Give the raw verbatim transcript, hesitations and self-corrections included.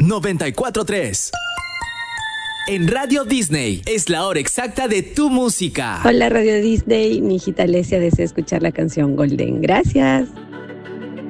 noventa y cuatro punto tres. En Radio Disney es la hora exacta de tu música. Hola Radio Disney, mi hijita Alesia desea escuchar la canción Golden. Gracias.